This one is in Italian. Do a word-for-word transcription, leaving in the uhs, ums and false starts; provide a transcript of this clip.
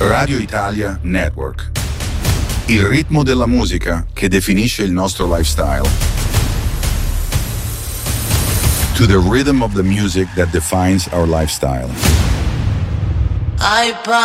Radio Italia Network. Il ritmo della musica che definisce il nostro lifestyle. To the rhythm of the music that defines our lifestyle. I